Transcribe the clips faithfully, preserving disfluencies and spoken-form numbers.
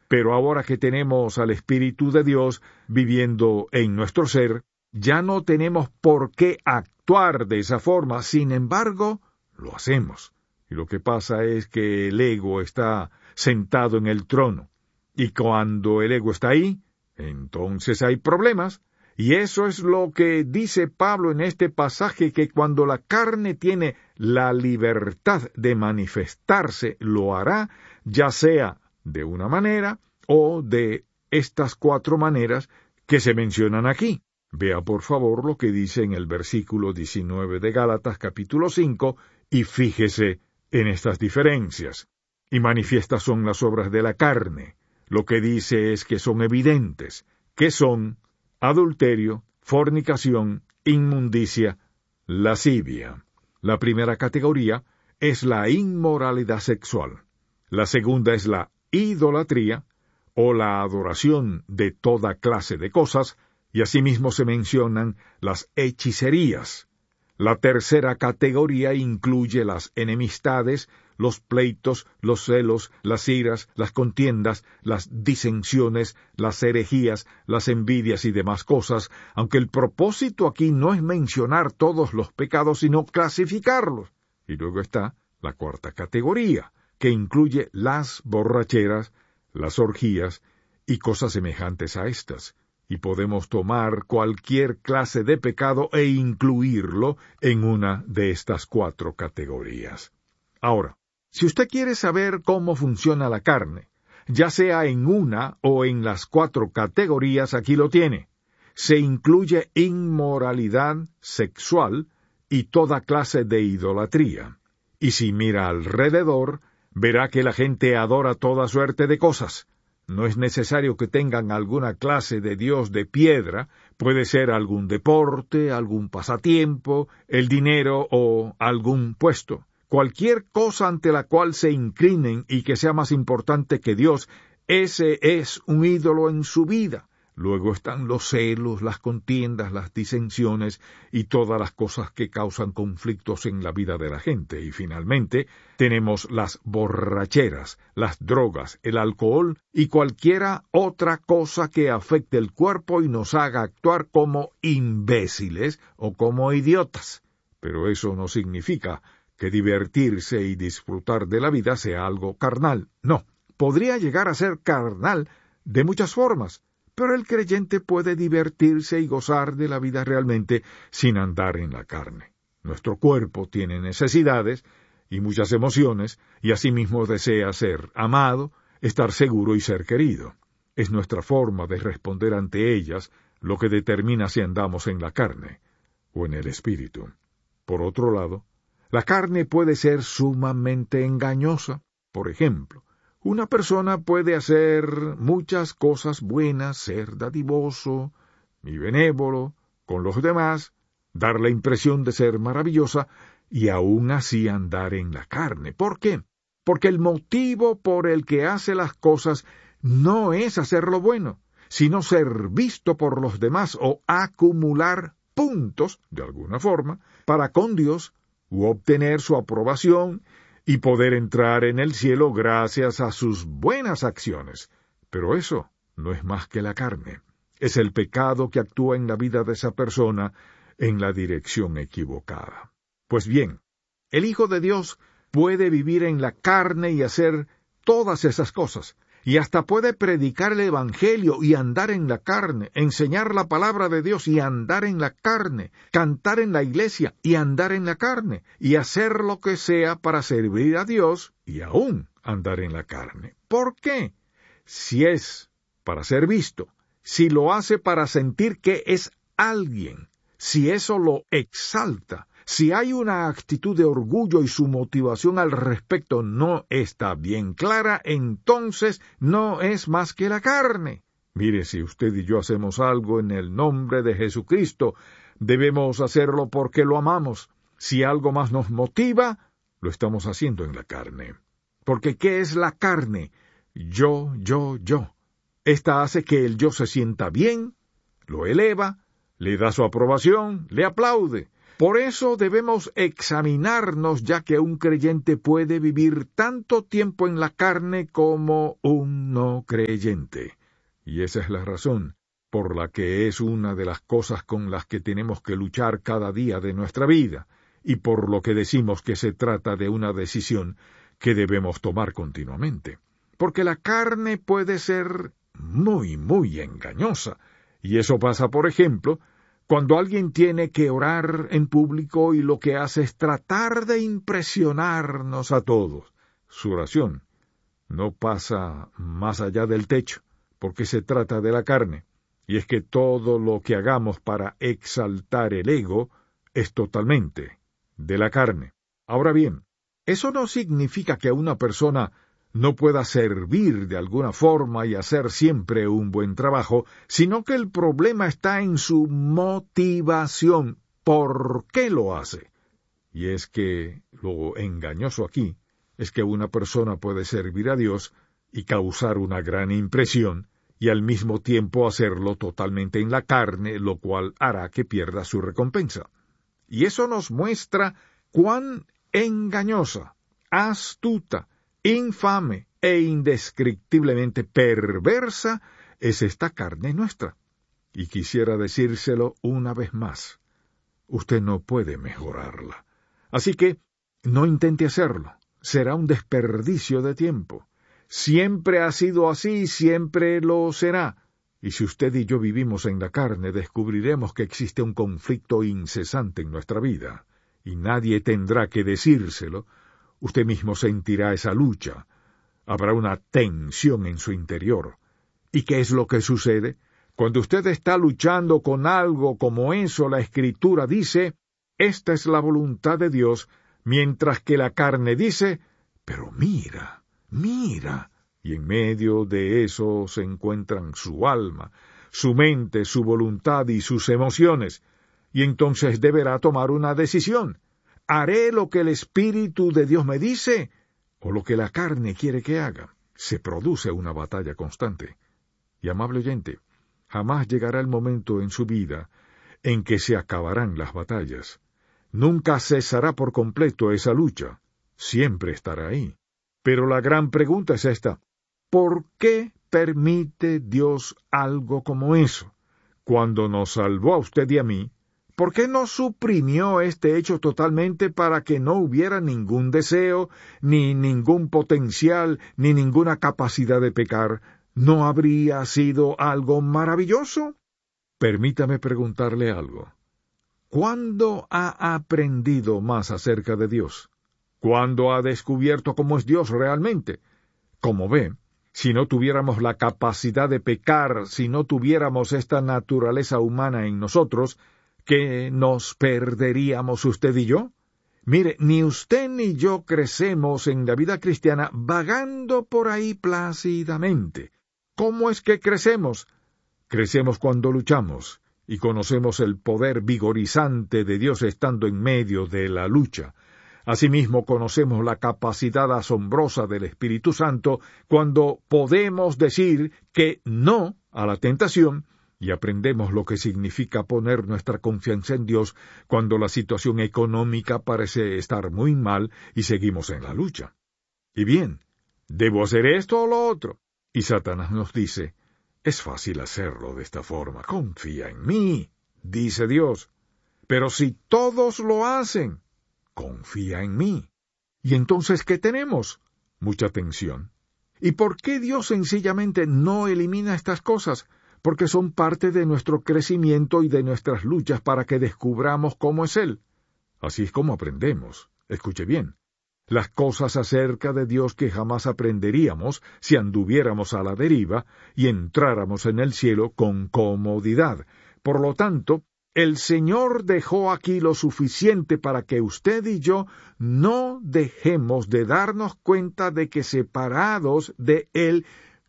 Pero ahora que tenemos al Espíritu de Dios viviendo en nuestro ser, ya no tenemos por qué actuar de esa forma. Sin embargo, lo hacemos. Y lo que pasa es que el ego está sentado en el trono. Y cuando el ego está ahí, entonces hay problemas. Y eso es lo que dice Pablo en este pasaje, que cuando la carne tiene la libertad de manifestarse, lo hará, ya sea de una manera o de estas cuatro maneras que se mencionan aquí. Vea por favor lo que dice en el versículo diecinueve de Gálatas capítulo cinco y fíjese en estas diferencias. Y manifiestas son las obras de la carne. Lo que dice es que son evidentes, que son adulterio, fornicación, inmundicia, lascivia. La primera categoría es la inmoralidad sexual. La segunda es la idolatría, o la adoración de toda clase de cosas, y asimismo se mencionan las hechicerías. La tercera categoría incluye las enemistades, los pleitos, los celos, las iras, las contiendas, las disensiones, las herejías, las envidias y demás cosas, aunque el propósito aquí no es mencionar todos los pecados, sino clasificarlos. Y luego está la cuarta categoría, que incluye las borracheras, las orgías y cosas semejantes a estas. Y podemos tomar cualquier clase de pecado e incluirlo en una de estas cuatro categorías. Ahora, si usted quiere saber cómo funciona la carne, ya sea en una o en las cuatro categorías, aquí lo tiene. Se incluye inmoralidad sexual y toda clase de idolatría. Y si mira alrededor, verá que la gente adora toda suerte de cosas. No es necesario que tengan alguna clase de dios de piedra, puede ser algún deporte, algún pasatiempo, el dinero o algún puesto. Cualquier cosa ante la cual se inclinen y que sea más importante que Dios, ese es un ídolo en su vida. Luego están los celos, las contiendas, las disensiones y todas las cosas que causan conflictos en la vida de la gente. Y finalmente tenemos las borracheras, las drogas, el alcohol y cualquiera otra cosa que afecte el cuerpo y nos haga actuar como imbéciles o como idiotas. Pero eso no significa que divertirse y disfrutar de la vida sea algo carnal. No, podría llegar a ser carnal de muchas formas. Pero el creyente puede divertirse y gozar de la vida realmente sin andar en la carne. Nuestro cuerpo tiene necesidades y muchas emociones, y asimismo desea ser amado, estar seguro y ser querido. Es nuestra forma de responder ante ellas lo que determina si andamos en la carne o en el espíritu. Por otro lado, la carne puede ser sumamente engañosa. Por ejemplo, una persona puede hacer muchas cosas buenas, ser dadivoso y benévolo con los demás, dar la impresión de ser maravillosa y aún así andar en la carne. ¿Por qué? Porque el motivo por el que hace las cosas no es hacer lo bueno, sino ser visto por los demás o acumular puntos, de alguna forma, para con Dios u obtener su aprobación y poder entrar en el cielo gracias a sus buenas acciones. Pero eso no es más que la carne. Es el pecado que actúa en la vida de esa persona en la dirección equivocada. Pues bien, el Hijo de Dios puede vivir en la carne y hacer todas esas cosas, y hasta puede predicar el Evangelio y andar en la carne, enseñar la palabra de Dios y andar en la carne, cantar en la iglesia y andar en la carne, y hacer lo que sea para servir a Dios y aún andar en la carne. ¿Por qué? Si es para ser visto, si lo hace para sentir que es alguien, si eso lo exalta, si hay una actitud de orgullo y su motivación al respecto no está bien clara, entonces no es más que la carne. Mire, si usted y yo hacemos algo en el nombre de Jesucristo, debemos hacerlo porque lo amamos. Si algo más nos motiva, lo estamos haciendo en la carne. Porque ¿qué es la carne? Yo, yo, yo. Esta hace que el yo se sienta bien, lo eleva, le da su aprobación, le aplaude. Por eso debemos examinarnos, ya que un creyente puede vivir tanto tiempo en la carne como un no creyente. Y esa es la razón por la que es una de las cosas con las que tenemos que luchar cada día de nuestra vida, y por lo que decimos que se trata de una decisión que debemos tomar continuamente. Porque la carne puede ser muy, muy engañosa, y eso pasa, por ejemplo, cuando alguien tiene que orar en público y lo que hace es tratar de impresionarnos a todos. Su oración no pasa más allá del techo, porque se trata de la carne, y es que todo lo que hagamos para exaltar el ego es totalmente de la carne. Ahora bien, eso no significa que una persona no pueda servir de alguna forma y hacer siempre un buen trabajo, sino que el problema está en su motivación. ¿Por qué lo hace? Y es que lo engañoso aquí es que una persona puede servir a Dios y causar una gran impresión, y al mismo tiempo hacerlo totalmente en la carne, lo cual hará que pierda su recompensa. Y eso nos muestra cuán engañosa, astuta, infame e indescriptiblemente perversa es esta carne nuestra. Y quisiera decírselo una vez más. Usted no puede mejorarla. Así que no intente hacerlo. Será un desperdicio de tiempo. Siempre ha sido así y siempre lo será. Y si usted y yo vivimos en la carne, descubriremos que existe un conflicto incesante en nuestra vida. Y nadie tendrá que decírselo. Usted mismo sentirá esa lucha. Habrá una tensión en su interior. ¿Y qué es lo que sucede? Cuando usted está luchando con algo como eso, la Escritura dice, esta es la voluntad de Dios, mientras que la carne dice, pero mira, mira. Y en medio de eso se encuentran su alma, su mente, su voluntad y sus emociones. Y entonces deberá tomar una decisión. ¿Haré lo que el Espíritu de Dios me dice o lo que la carne quiere que haga? Se produce una batalla constante. Y amable oyente, jamás llegará el momento en su vida en que se acabarán las batallas. Nunca cesará por completo esa lucha. Siempre estará ahí. Pero la gran pregunta es esta. ¿Por qué permite Dios algo como eso? Cuando nos salvó a usted y a mí, ¿por qué no suprimió este hecho totalmente para que no hubiera ningún deseo, ni ningún potencial, ni ninguna capacidad de pecar? ¿No habría sido algo maravilloso? Permítame preguntarle algo. ¿Cuándo ha aprendido más acerca de Dios? ¿Cuándo ha descubierto cómo es Dios realmente? Como ve, si no tuviéramos la capacidad de pecar, si no tuviéramos esta naturaleza humana en nosotros, ¿qué nos perderíamos usted y yo? Mire, ni usted ni yo crecemos en la vida cristiana vagando por ahí plácidamente. ¿Cómo es que crecemos? Crecemos cuando luchamos y conocemos el poder vigorizante de Dios estando en medio de la lucha. Asimismo, conocemos la capacidad asombrosa del Espíritu Santo cuando podemos decir que no a la tentación y aprendemos lo que significa poner nuestra confianza en Dios cuando la situación económica parece estar muy mal y seguimos en la lucha. Y bien, ¿debo hacer esto o lo otro? Y Satanás nos dice, es fácil hacerlo de esta forma, confía en mí, dice Dios. Pero si todos lo hacen, confía en mí. ¿Y entonces qué tenemos? Mucha tensión. ¿Y por qué Dios sencillamente no elimina estas cosas? Porque son parte de nuestro crecimiento y de nuestras luchas para que descubramos cómo es Él. Así es como aprendemos. Escuche bien. Las cosas acerca de Dios que jamás aprenderíamos si anduviéramos a la deriva y entráramos en el cielo con comodidad. Por lo tanto, el Señor dejó aquí lo suficiente para que usted y yo no dejemos de darnos cuenta de que separados de Él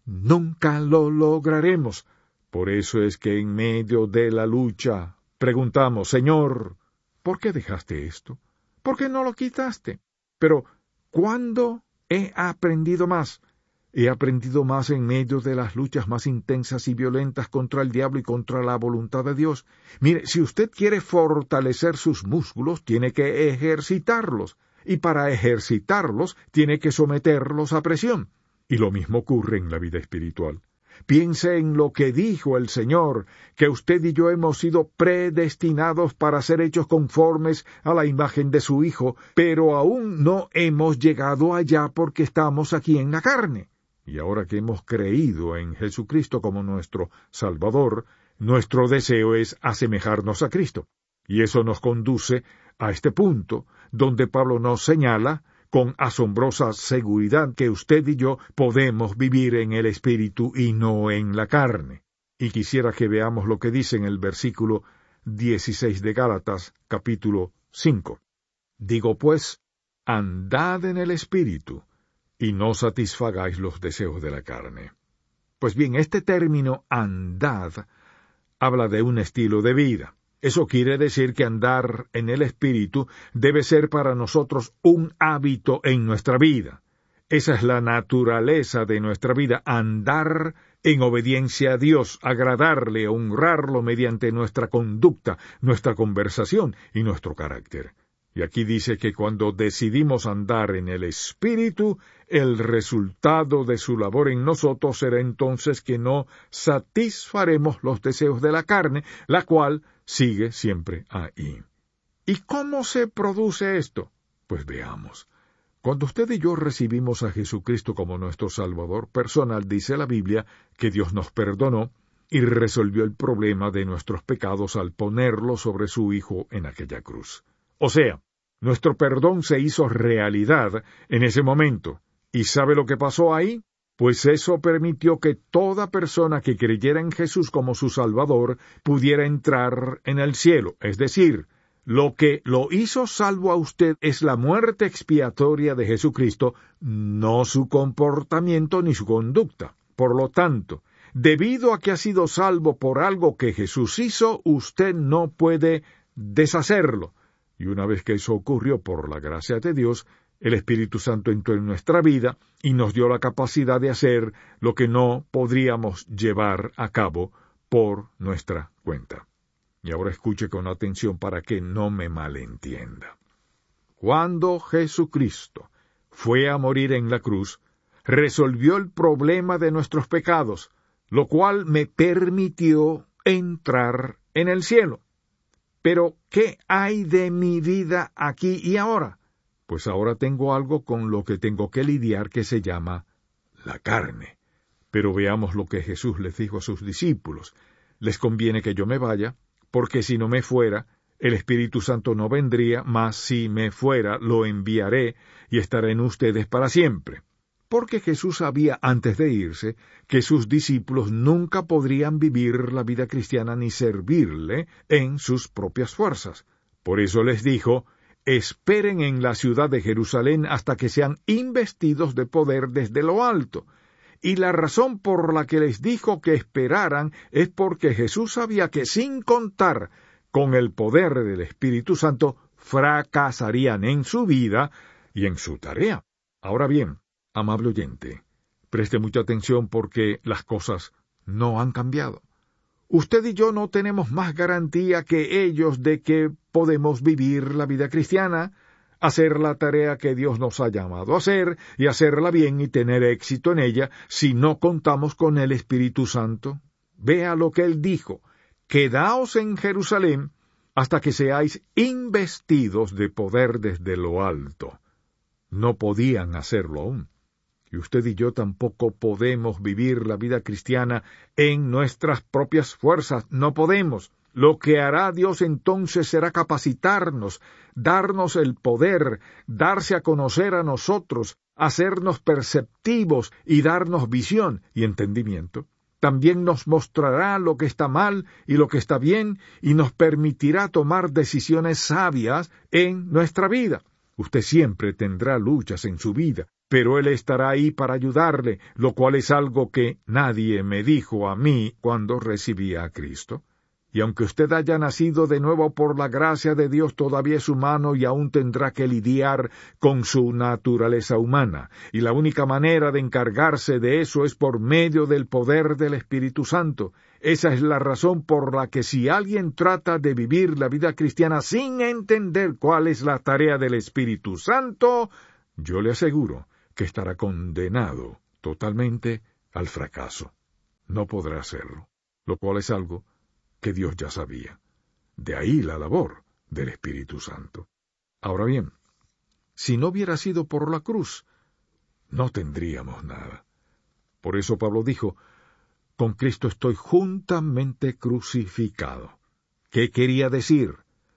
nunca lo lograremos. Por eso es que en medio de la lucha preguntamos, Señor, ¿por qué dejaste esto? ¿Por qué no lo quitaste? Pero, ¿cuándo he aprendido más? He aprendido más en medio de las luchas más intensas y violentas contra el diablo y contra la voluntad de Dios. Mire, si usted quiere fortalecer sus músculos, tiene que ejercitarlos, y para ejercitarlos, tiene que someterlos a presión. Y lo mismo ocurre en la vida espiritual. Piense en lo que dijo el Señor, que usted y yo hemos sido predestinados para ser hechos conformes a la imagen de su Hijo, pero aún no hemos llegado allá porque estamos aquí en la carne. Y ahora que hemos creído en Jesucristo como nuestro Salvador, nuestro deseo es asemejarnos a Cristo. Y eso nos conduce a este punto, donde Pablo nos señala con asombrosa seguridad que usted y yo podemos vivir en el Espíritu y no en la carne. Y quisiera que veamos lo que dice en el versículo dieciséis de Gálatas, capítulo cinco. Digo pues, andad en el Espíritu, y no satisfagáis los deseos de la carne. Pues bien, este término andad habla de un estilo de vida. Eso quiere decir que andar en el Espíritu debe ser para nosotros un hábito en nuestra vida. Esa es la naturaleza de nuestra vida, andar en obediencia a Dios, agradarle, honrarlo mediante nuestra conducta, nuestra conversación y nuestro carácter. Y aquí dice que cuando decidimos andar en el Espíritu, el resultado de su labor en nosotros será entonces que no satisfaremos los deseos de la carne, la cual sigue siempre ahí. ¿Y cómo se produce esto? Pues veamos. Cuando usted y yo recibimos a Jesucristo como nuestro Salvador personal, dice la Biblia que Dios nos perdonó y resolvió el problema de nuestros pecados al ponerlo sobre su Hijo en aquella cruz. O sea, nuestro perdón se hizo realidad en ese momento. ¿Y sabe lo que pasó ahí? Pues eso permitió que toda persona que creyera en Jesús como su Salvador pudiera entrar en el cielo. Es decir, lo que lo hizo salvo a usted es la muerte expiatoria de Jesucristo, no su comportamiento ni su conducta. Por lo tanto, debido a que ha sido salvo por algo que Jesús hizo, usted no puede deshacerlo. Y una vez que eso ocurrió por la gracia de Dios, el Espíritu Santo entró en nuestra vida y nos dio la capacidad de hacer lo que no podríamos llevar a cabo por nuestra cuenta. Y ahora escuche con atención para que no me malentienda. Cuando Jesucristo fue a morir en la cruz, resolvió el problema de nuestros pecados, lo cual me permitió entrar en el cielo. Pero, ¿qué hay de mi vida aquí y ahora? Pues ahora tengo algo con lo que tengo que lidiar que se llama la carne. Pero veamos lo que Jesús les dijo a sus discípulos. Les conviene que yo me vaya, porque si no me fuera, el Espíritu Santo no vendría, mas si me fuera, lo enviaré y estará en ustedes para siempre. Porque Jesús sabía antes de irse que sus discípulos nunca podrían vivir la vida cristiana ni servirle en sus propias fuerzas. Por eso les dijo, esperen en la ciudad de Jerusalén hasta que sean investidos de poder desde lo alto. Y la razón por la que les dijo que esperaran es porque Jesús sabía que sin contar con el poder del Espíritu Santo, fracasarían en su vida y en su tarea. Ahora bien, amable oyente, preste mucha atención porque las cosas no han cambiado. Usted y yo no tenemos más garantía que ellos de que podemos vivir la vida cristiana, hacer la tarea que Dios nos ha llamado a hacer y hacerla bien y tener éxito en ella si no contamos con el Espíritu Santo. Vea lo que Él dijo, quedaos en Jerusalén hasta que seáis investidos de poder desde lo alto. No podían hacerlo aún. Y usted y yo tampoco podemos vivir la vida cristiana en nuestras propias fuerzas. No podemos. Lo que hará Dios entonces será capacitarnos, darnos el poder, darse a conocer a nosotros, hacernos perceptivos y darnos visión y entendimiento. También nos mostrará lo que está mal y lo que está bien y nos permitirá tomar decisiones sabias en nuestra vida. Usted siempre tendrá luchas en su vida, pero Él estará ahí para ayudarle, lo cual es algo que nadie me dijo a mí cuando recibí a Cristo. Y aunque usted haya nacido de nuevo por la gracia de Dios, todavía es humano y aún tendrá que lidiar con su naturaleza humana. Y la única manera de encargarse de eso es por medio del poder del Espíritu Santo. Esa es la razón por la que si alguien trata de vivir la vida cristiana sin entender cuál es la tarea del Espíritu Santo, yo le aseguro que estará condenado totalmente al fracaso. No podrá hacerlo, lo cual es algo que Dios ya sabía. De ahí la labor del Espíritu Santo. Ahora bien, si no hubiera sido por la cruz, no tendríamos nada. Por eso Pablo dijo, con Cristo estoy juntamente crucificado. ¿Qué quería decir?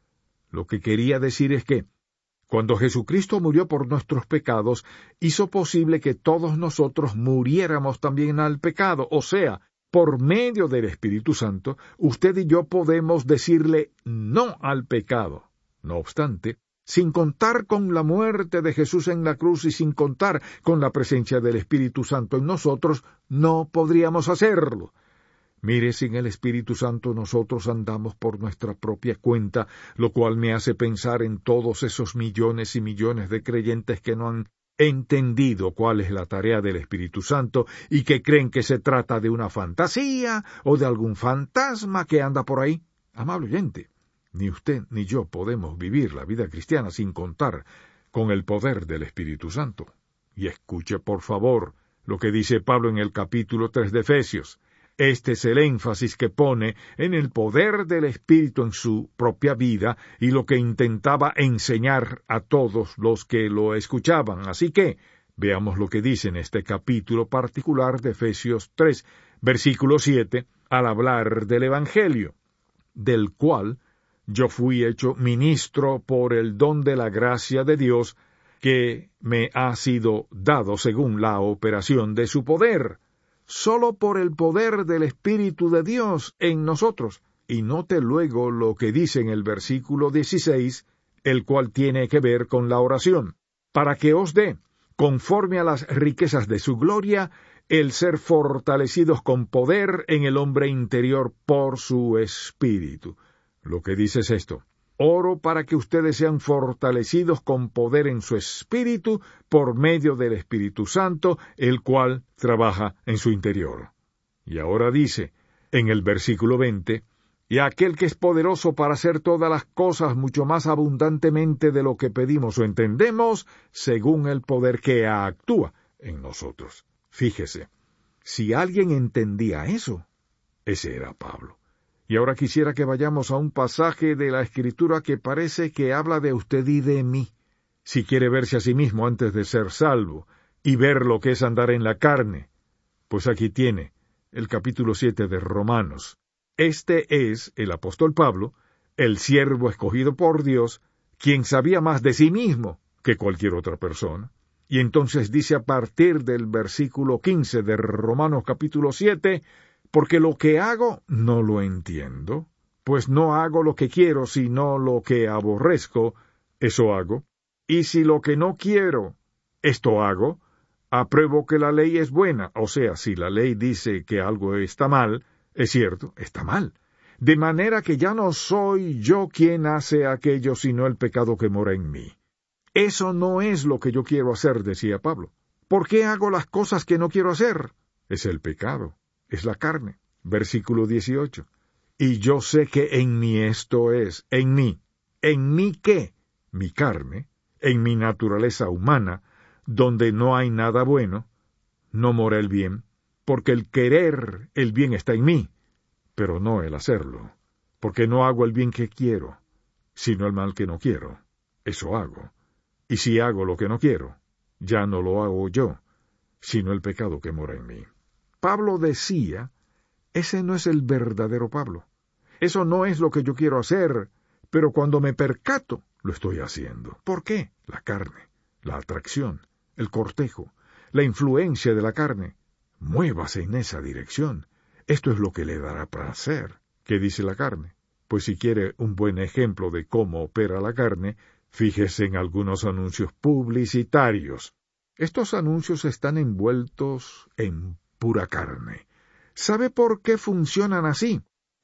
Lo que quería decir es que, cuando Jesucristo murió por nuestros pecados, hizo posible que todos nosotros muriéramos también al pecado, o sea, por medio del Espíritu Santo, usted y yo podemos decirle no al pecado. No obstante, sin contar con la muerte de Jesús en la cruz y sin contar con la presencia del Espíritu Santo en nosotros, no podríamos hacerlo. Mire, sin el Espíritu Santo nosotros andamos por nuestra propia cuenta, lo cual me hace pensar en todos esos millones y millones de creyentes que no han entendido cuál es la tarea del Espíritu Santo y que creen que se trata de una fantasía o de algún fantasma que anda por ahí. Amable oyente, ni usted ni yo podemos vivir la vida cristiana sin contar con el poder del Espíritu Santo. Y escuche, por favor, lo que dice Pablo en el capítulo tres de Efesios. Este es el énfasis que pone en el poder del Espíritu en su propia vida y lo que intentaba enseñar a todos los que lo escuchaban. Así que, veamos lo que dice en este capítulo particular de Efesios tres, versículo siete, al hablar del Evangelio, del cual yo fui hecho ministro por el don de la gracia de Dios que me ha sido dado según la operación de su poder. Solo por el poder del Espíritu de Dios en nosotros. Y note luego lo que dice en el versículo dieciséis, el cual tiene que ver con la oración. Para que os dé, conforme a las riquezas de su gloria, el ser fortalecidos con poder en el hombre interior por su Espíritu. Lo que dice es esto. Oro para que ustedes sean fortalecidos con poder en su espíritu por medio del Espíritu Santo, el cual trabaja en su interior. Y ahora dice, en el versículo veinte, y aquel que es poderoso para hacer todas las cosas mucho más abundantemente de lo que pedimos o entendemos, según el poder que actúa en nosotros. Fíjese, si alguien entendía eso, ese era Pablo. Y ahora quisiera que vayamos a un pasaje de la Escritura que parece que habla de usted y de mí. Si quiere verse a sí mismo antes de ser salvo, y ver lo que es andar en la carne, pues aquí tiene el capítulo siete de Romanos. Este es el apóstol Pablo, el siervo escogido por Dios, quien sabía más de sí mismo que cualquier otra persona. Y entonces dice a partir del versículo quince de Romanos capítulo siete, porque lo que hago no lo entiendo, pues no hago lo que quiero, sino lo que aborrezco, eso hago. Y si lo que no quiero, esto hago, apruebo que la ley es buena. O sea, si la ley dice que algo está mal, es cierto, está mal. De manera que ya no soy yo quien hace aquello, sino el pecado que mora en mí. Eso no es lo que yo quiero hacer, decía Pablo. ¿Por qué hago las cosas que no quiero hacer? Es el pecado. Es la carne. Versículo dieciocho. Y yo sé que en mí esto es, en mí. ¿En mí qué? Mi carne, en mi naturaleza humana, donde no hay nada bueno, no mora el bien, porque el querer el bien está en mí, pero no el hacerlo, porque no hago el bien que quiero, sino el mal que no quiero. Eso hago. Y si hago lo que no quiero, ya no lo hago yo, sino el pecado que mora en mí. Pablo decía, ese no es el verdadero Pablo. Eso no es lo que yo quiero hacer, pero cuando me percato, lo estoy haciendo. ¿Por qué? La carne, la atracción, el cortejo, la influencia de la carne. Muévase en esa dirección. Esto es lo que le dará placer. ¿Qué dice la carne? Pues si quiere un buen ejemplo de cómo opera la carne, fíjese en algunos anuncios publicitarios. Estos anuncios están envueltos en pura carne. ¿Sabe por qué funcionan así?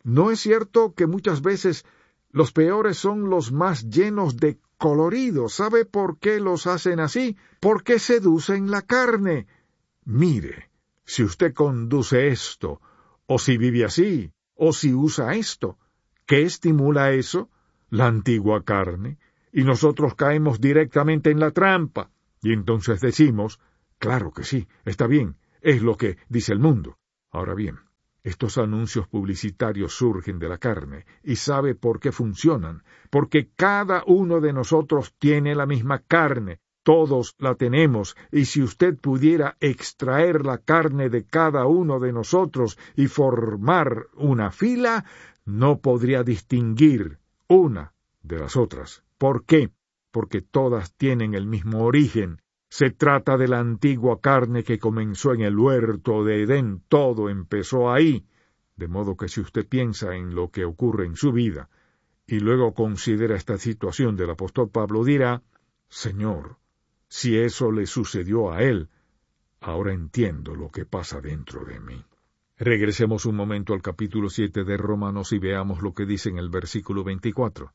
¿No es cierto que muchas veces los peores son los más llenos de colorido? ¿Sabe por qué los hacen así? Porque seducen la carne. Mire, si usted conduce esto, o si vive así, o si usa esto, ¿qué estimula eso? La antigua carne. Y nosotros caemos directamente en la trampa. Y entonces decimos, claro que sí, está bien, es lo que dice el mundo. Ahora bien, estos anuncios publicitarios surgen de la carne, y ¿sabe por qué funcionan? Porque cada uno de nosotros tiene la misma carne, todos la tenemos, y si usted pudiera extraer la carne de cada uno de nosotros y formar una fila, no podría distinguir una de las otras. ¿Por qué? Porque todas tienen el mismo origen. Se trata de la antigua carne que comenzó en el huerto de Edén. Todo empezó ahí. De modo que si usted piensa en lo que ocurre en su vida y luego considera esta situación del apóstol Pablo, dirá, Señor, si eso le sucedió a él, ahora entiendo lo que pasa dentro de mí. Regresemos un momento al capítulo siete de Romanos y veamos lo que dice en el versículo veinticuatro.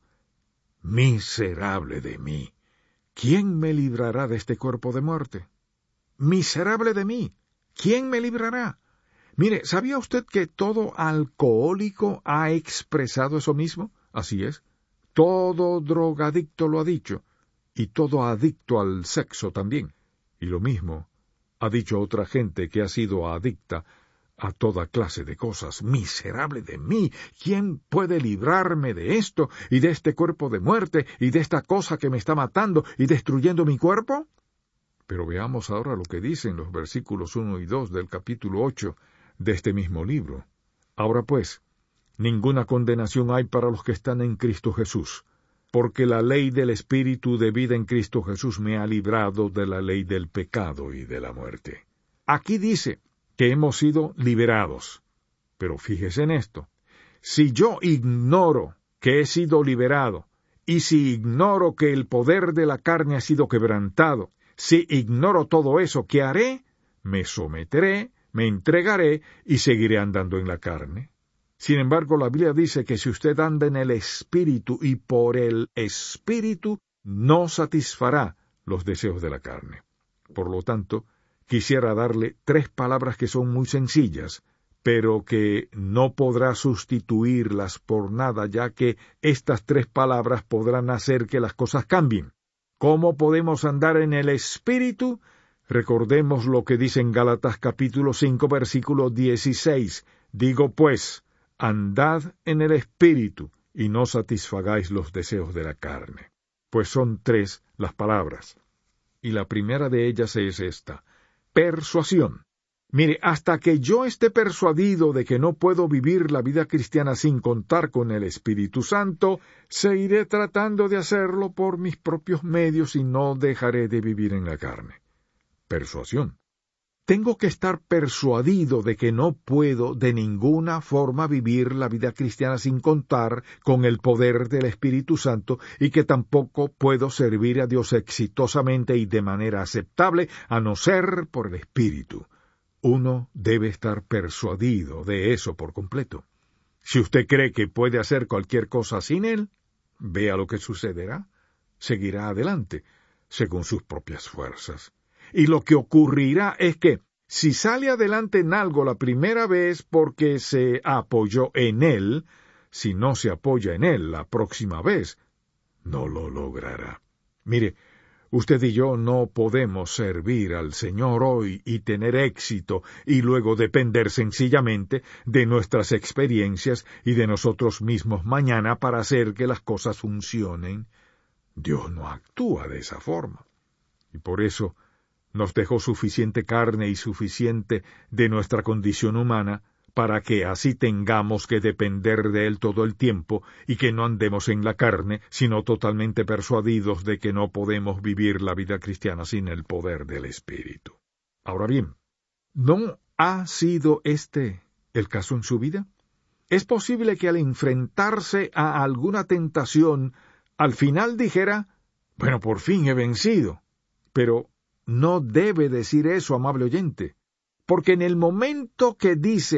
Miserable de mí, ¿quién me librará de este cuerpo de muerte? Miserable de mí, ¿quién me librará? Mire, ¿sabía usted que todo alcohólico ha expresado eso mismo? Así es. Todo drogadicto lo ha dicho, y todo adicto al sexo también. Y lo mismo ha dicho otra gente que ha sido adicta a toda clase de cosas. Miserable de mí, ¿quién puede librarme de esto, y de este cuerpo de muerte, y de esta cosa que me está matando y destruyendo mi cuerpo? Pero veamos ahora lo que dicen los versículos uno y dos del capítulo ocho de este mismo libro. Ahora pues, ninguna condenación hay para los que están en Cristo Jesús, porque la ley del Espíritu de vida en Cristo Jesús me ha librado de la ley del pecado y de la muerte. Aquí dice que hemos sido liberados. Pero fíjese en esto. Si yo ignoro que he sido liberado, y si ignoro que el poder de la carne ha sido quebrantado, si ignoro todo eso, ¿qué haré? Me someteré, me entregaré y seguiré andando en la carne. Sin embargo, la Biblia dice que si usted anda en el Espíritu y por el Espíritu, no satisfará los deseos de la carne. Por lo tanto, quisiera darle tres palabras que son muy sencillas, pero que no podrá sustituirlas por nada, ya que estas tres palabras podrán hacer que las cosas cambien. ¿Cómo podemos andar en el Espíritu? Recordemos lo que dice en Gálatas capítulo cinco, versículo dieciséis. Digo pues, andad en el Espíritu, y no satisfagáis los deseos de la carne. Pues son tres las palabras. Y la primera de ellas es esta: persuasión. Mire, hasta que yo esté persuadido de que no puedo vivir la vida cristiana sin contar con el Espíritu Santo, seguiré tratando de hacerlo por mis propios medios y no dejaré de vivir en la carne. Persuasión. Tengo que estar persuadido de que no puedo de ninguna forma vivir la vida cristiana sin contar con el poder del Espíritu Santo y que tampoco puedo servir a Dios exitosamente y de manera aceptable a no ser por el Espíritu. Uno debe estar persuadido de eso por completo. Si usted cree que puede hacer cualquier cosa sin él, vea lo que sucederá. Seguirá adelante, según sus propias fuerzas. Y lo que ocurrirá es que, si sale adelante en algo la primera vez porque se apoyó en él, si no se apoya en él la próxima vez, no lo logrará. Mire, usted y yo no podemos servir al Señor hoy y tener éxito y luego depender sencillamente de nuestras experiencias y de nosotros mismos mañana para hacer que las cosas funcionen. Dios no actúa de esa forma. Y por eso nos dejó suficiente carne y suficiente de nuestra condición humana para que así tengamos que depender de Él todo el tiempo y que no andemos en la carne, sino totalmente persuadidos de que no podemos vivir la vida cristiana sin el poder del Espíritu. Ahora bien, ¿no ha sido este el caso en su vida? Es posible que al enfrentarse a alguna tentación, al final dijera, bueno, por fin he vencido. Pero no debe decir eso, amable oyente, porque en el momento que dice,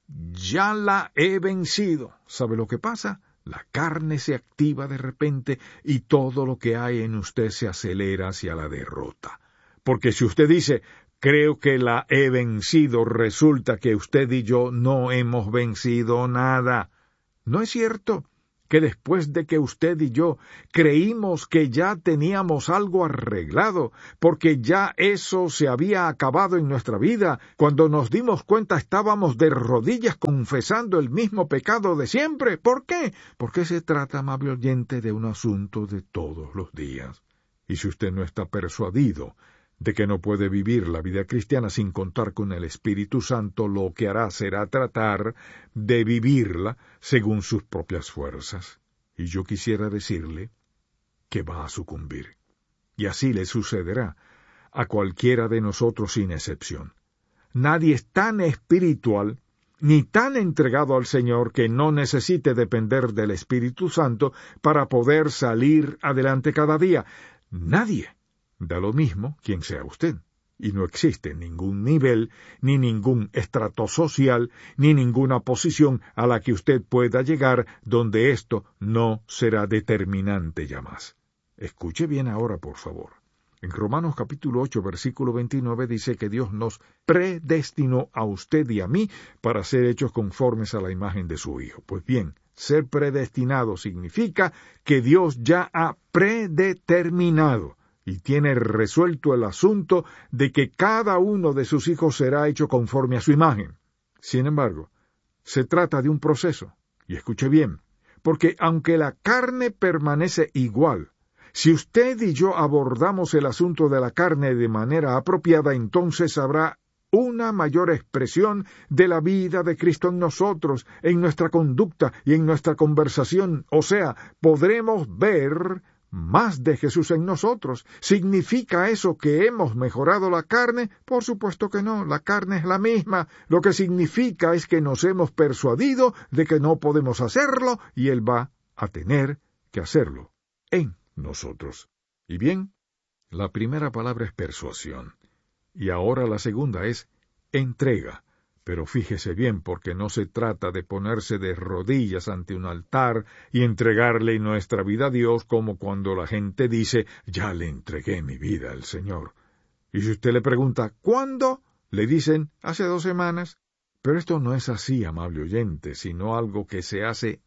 ya la he vencido. ¿Sabe lo que pasa? La carne se activa de repente y todo lo que hay en usted se acelera hacia la derrota. Porque si usted dice, creo que la he vencido, resulta que usted y yo no hemos vencido nada. ¿No es cierto que después de que usted y yo creímos que ya teníamos algo arreglado, porque ya eso se había acabado en nuestra vida, cuando nos dimos cuenta estábamos de rodillas confesando el mismo pecado de siempre? ¿Por qué? Porque se trata, amable oyente, de un asunto de todos los días. Y si usted no está persuadido de que no puede vivir la vida cristiana sin contar con el Espíritu Santo, lo que hará será tratar de vivirla según sus propias fuerzas. Y yo quisiera decirle que va a sucumbir. Y así le sucederá a cualquiera de nosotros sin excepción. Nadie es tan espiritual ni tan entregado al Señor que no necesite depender del Espíritu Santo para poder salir adelante cada día. Nadie. Da lo mismo quien sea usted, y no existe ningún nivel, ni ningún estrato social, ni ninguna posición a la que usted pueda llegar donde esto no será determinante ya más. Escuche bien ahora, por favor. En Romanos capítulo ocho, versículo veintinueve dice que Dios nos predestinó a usted y a mí para ser hechos conformes a la imagen de su Hijo. Pues bien, ser predestinado significa que Dios ya ha predeterminado y tiene resuelto el asunto de que cada uno de sus hijos será hecho conforme a su imagen. Sin embargo, se trata de un proceso, y escuche bien, porque aunque la carne permanece igual, si usted y yo abordamos el asunto de la carne de manera apropiada, entonces habrá una mayor expresión de la vida de Cristo en nosotros, en nuestra conducta y en nuestra conversación. O sea, podremos ver más de Jesús en nosotros. ¿Significa eso que hemos mejorado la carne? Por supuesto que no, la carne es la misma. Lo que significa es que nos hemos persuadido de que no podemos hacerlo y Él va a tener que hacerlo en nosotros. Y bien, la primera palabra es persuasión, y ahora la segunda es entrega. Pero fíjese bien, porque no se trata de ponerse de rodillas ante un altar y entregarle nuestra vida a Dios como cuando la gente dice, ya le entregué mi vida al Señor. Y si usted le pregunta, ¿cuándo? Le dicen, hace dos semanas. Pero esto no es así, amable oyente, sino algo que se hace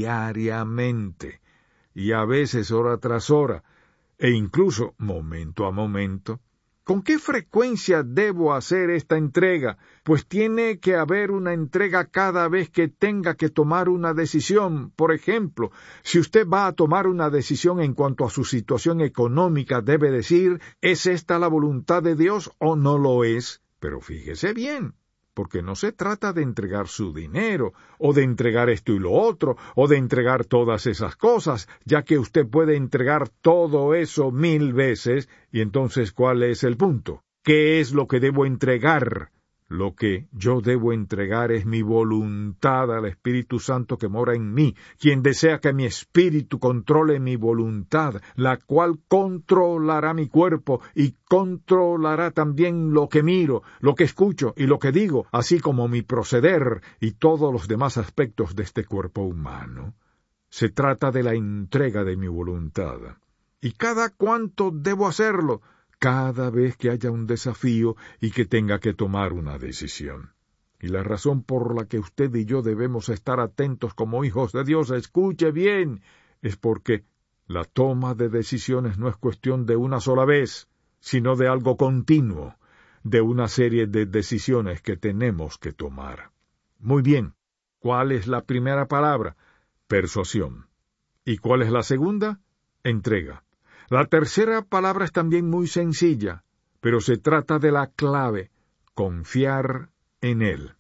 diariamente, y a veces hora tras hora, e incluso momento a momento. ¿Con qué frecuencia debo hacer esta entrega? Pues tiene que haber una entrega cada vez que tenga que tomar una decisión. Por ejemplo, si usted va a tomar una decisión en cuanto a su situación económica, debe decir, ¿es esta la voluntad de Dios o no lo es? Pero fíjese bien, porque no se trata de entregar su dinero, o de entregar esto y lo otro, o de entregar todas esas cosas, ya que usted puede entregar todo eso mil veces, y entonces, ¿cuál es el punto? ¿Qué es lo que debo entregar? Lo que yo debo entregar es mi voluntad al Espíritu Santo que mora en mí, quien desea que mi espíritu controle mi voluntad, la cual controlará mi cuerpo y controlará también lo que miro, lo que escucho y lo que digo, así como mi proceder y todos los demás aspectos de este cuerpo humano. Se trata de la entrega de mi voluntad. ¿Y cada cuánto debo hacerlo? Cada vez que haya un desafío y que tenga que tomar una decisión. Y la razón por la que usted y yo debemos estar atentos como hijos de Dios, escuche bien, es porque la toma de decisiones no es cuestión de una sola vez, sino de algo continuo, de una serie de decisiones que tenemos que tomar. Muy bien, ¿cuál es la primera palabra? Persuasión. ¿Y cuál es la segunda? Entrega. La tercera palabra es también muy sencilla, pero se trata de la clave, confiar en Él.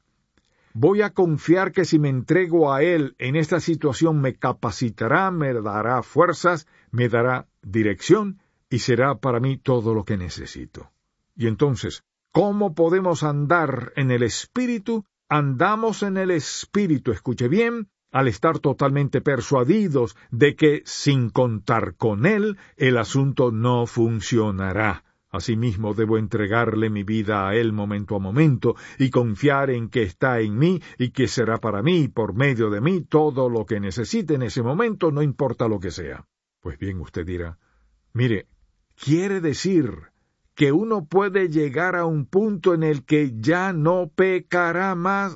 Voy a confiar que si me entrego a Él en esta situación me capacitará, me dará fuerzas, me dará dirección y será para mí todo lo que necesito. Y entonces, ¿cómo podemos andar en el Espíritu? Andamos en el Espíritu, escuche bien, al estar totalmente persuadidos de que, sin contar con Él, el asunto no funcionará. Asimismo, debo entregarle mi vida a Él momento a momento y confiar en que está en mí y que será para mí, por medio de mí, todo lo que necesite en ese momento, no importa lo que sea. Pues bien, usted dirá, mire, quiere decir que uno puede llegar a un punto en el que ya no pecará más.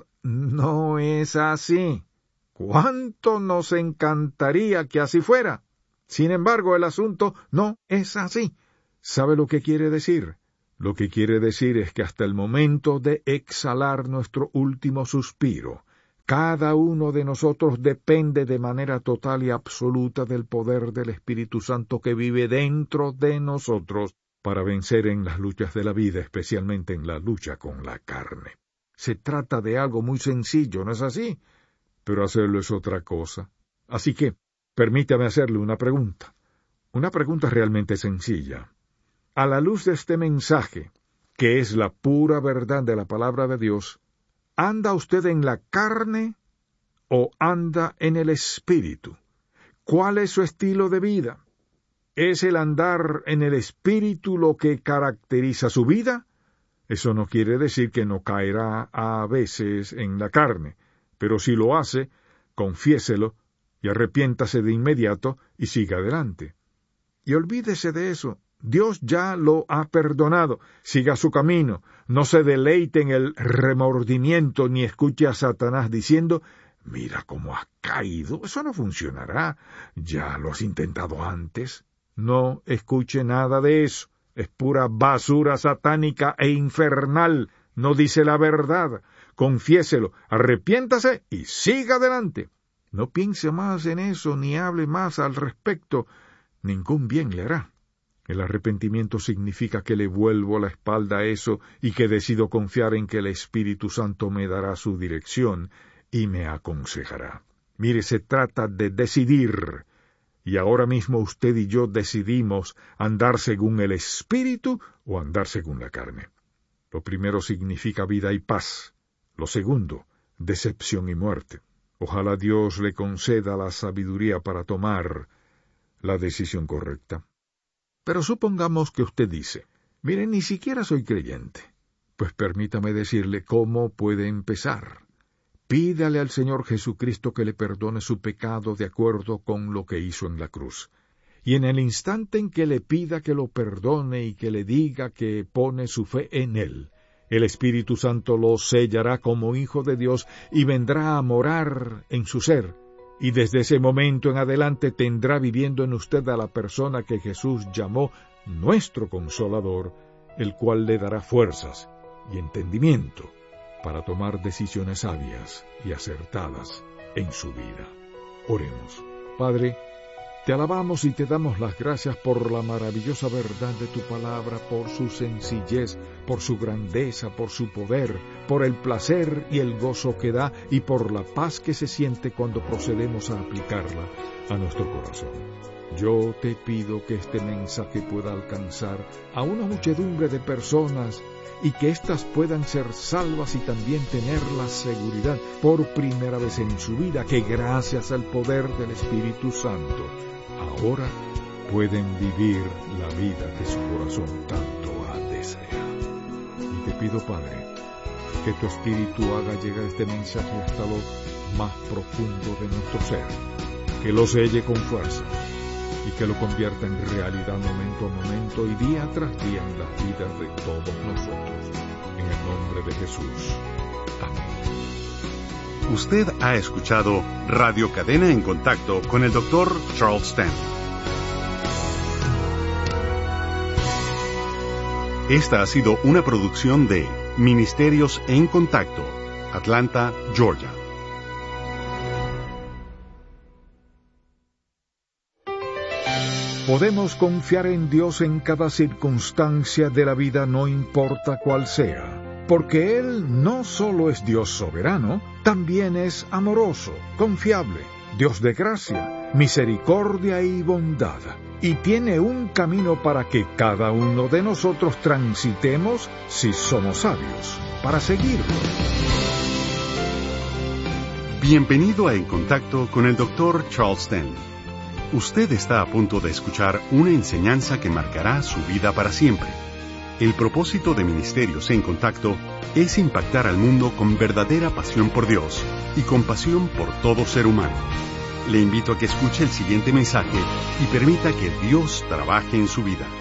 No es así. ¿Cuánto nos encantaría que así fuera? Sin embargo, el asunto no es así. ¿Sabe lo que quiere decir? Lo que quiere decir es que hasta el momento de exhalar nuestro último suspiro, cada uno de nosotros depende de manera total y absoluta del poder del Espíritu Santo que vive dentro de nosotros para vencer en las luchas de la vida, especialmente en la lucha con la carne. Se trata de algo muy sencillo, ¿no es así? Pero hacerlo es otra cosa. Así que, permítame hacerle una pregunta. Una pregunta realmente sencilla. A la luz de este mensaje, que es la pura verdad de la palabra de Dios, ¿anda usted en la carne o anda en el Espíritu? ¿Cuál es su estilo de vida? ¿Es el andar en el Espíritu lo que caracteriza su vida? Eso no quiere decir que no caerá a veces en la carne, pero si lo hace, confiéselo y arrepiéntase de inmediato y siga adelante. Y olvídese de eso. Dios ya lo ha perdonado. Siga su camino. No se deleite en el remordimiento ni escuche a Satanás diciendo, mira cómo has caído. Eso no funcionará. Ya lo has intentado antes. No escuche nada de eso. Es pura basura satánica e infernal. No dice la verdad. Confiéselo, arrepiéntase y siga adelante. No piense más en eso ni hable más al respecto. Ningún bien le hará. El arrepentimiento significa que le vuelvo la espalda a eso y que decido confiar en que el Espíritu Santo me dará su dirección y me aconsejará. Mire, se trata de decidir. Y ahora mismo usted y yo decidimos andar según el Espíritu o andar según la carne. Lo primero significa vida y paz. Lo segundo, decepción y muerte. Ojalá Dios le conceda la sabiduría para tomar la decisión correcta. Pero supongamos que usted dice, mire, ni siquiera soy creyente. Pues permítame decirle cómo puede empezar. Pídale al Señor Jesucristo que le perdone su pecado de acuerdo con lo que hizo en la cruz. Y en el instante en que le pida que lo perdone y que le diga que pone su fe en Él, el Espíritu Santo lo sellará como hijo de Dios y vendrá a morar en su ser. Y desde ese momento en adelante tendrá viviendo en usted a la persona que Jesús llamó nuestro Consolador, el cual le dará fuerzas y entendimiento para tomar decisiones sabias y acertadas en su vida. Oremos. Padre, te alabamos y te damos las gracias por la maravillosa verdad de tu palabra, por su sencillez, por su grandeza, por su poder, por el placer y el gozo que da y por la paz que se siente cuando procedemos a aplicarla a nuestro corazón. Yo te pido que este mensaje pueda alcanzar a una muchedumbre de personas y que éstas puedan ser salvas y también tener la seguridad por primera vez en su vida que gracias al poder del Espíritu Santo ahora pueden vivir la vida que su corazón tanto ha deseado. Y te pido, Padre, que tu Espíritu haga llegar este mensaje hasta lo más profundo de nuestro ser, que lo selle con fuerza y que lo convierta en realidad momento a momento y día tras día en las vidas de todos nosotros. En el nombre de Jesús. Amén. Usted ha escuchado Radio Cadena en Contacto con el doctor Charles Stanley. Esta ha sido una producción de Ministerios en Contacto, Atlanta, Georgia. Podemos confiar en Dios en cada circunstancia de la vida, no importa cuál sea, porque Él no solo es Dios soberano, también es amoroso, confiable, Dios de gracia, misericordia y bondad, y tiene un camino para que cada uno de nosotros transitemos si somos sabios, para seguirlo. Bienvenido a En Contacto con el doctor Charles Stanley. Usted está a punto de escuchar una enseñanza que marcará su vida para siempre. El propósito de Ministerios en Contacto es impactar al mundo con verdadera pasión por Dios y compasión por todo ser humano. Le invito a que escuche el siguiente mensaje y permita que Dios trabaje en su vida.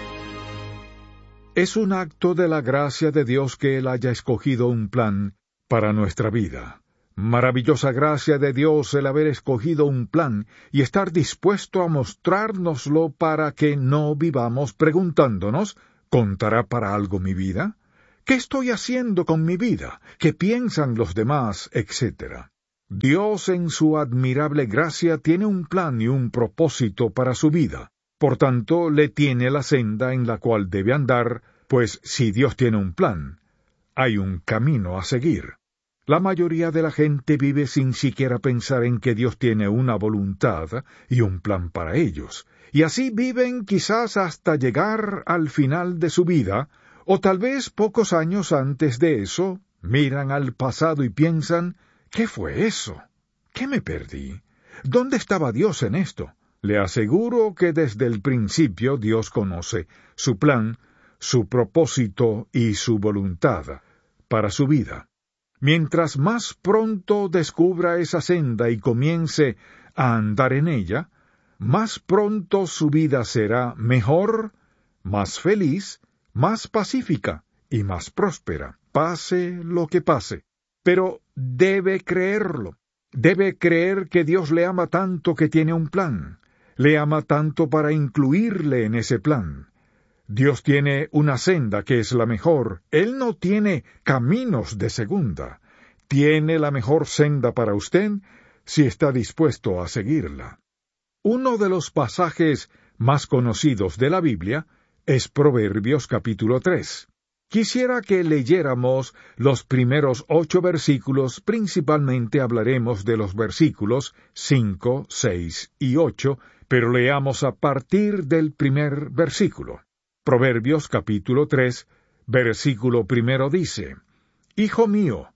Es un acto de la gracia de Dios que Él haya escogido un plan para nuestra vida. Maravillosa gracia de Dios el haber escogido un plan y estar dispuesto a mostrárnoslo para que no vivamos preguntándonos: ¿contará para algo mi vida? ¿Qué estoy haciendo con mi vida? ¿Qué piensan los demás? Etcétera. Dios en su admirable gracia tiene un plan y un propósito para su vida. Por tanto, le tiene la senda en la cual debe andar, pues si Dios tiene un plan, hay un camino a seguir. La mayoría de la gente vive sin siquiera pensar en que Dios tiene una voluntad y un plan para ellos, y así viven quizás hasta llegar al final de su vida, o tal vez pocos años antes de eso, miran al pasado y piensan: ¿qué fue eso? ¿Qué me perdí? ¿Dónde estaba Dios en esto? Le aseguro que desde el principio Dios conoce su plan, su propósito y su voluntad para su vida. Mientras más pronto descubra esa senda y comience a andar en ella, más pronto su vida será mejor, más feliz, más pacífica y más próspera, pase lo que pase. Pero debe creerlo. Debe creer que Dios le ama tanto que tiene un plan. Le ama tanto para incluirle en ese plan. Dios tiene una senda que es la mejor. Él no tiene caminos de segunda. Tiene la mejor senda para usted si está dispuesto a seguirla. Uno de los pasajes más conocidos de la Biblia es Proverbios capítulo tres. Quisiera que leyéramos los primeros ocho versículos, principalmente hablaremos de los versículos cinco, seis y ocho, pero leamos a partir del primer versículo. Proverbios capítulo tres, versículo primero dice: Hijo mío,